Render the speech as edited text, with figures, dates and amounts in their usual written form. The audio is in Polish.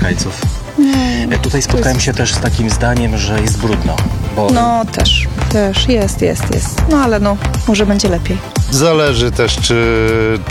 mieszkańców. Tutaj spotkałem się też z takim zdaniem, że jest brudno. Bo No też jest. No ale no, może będzie lepiej. Zależy też, czy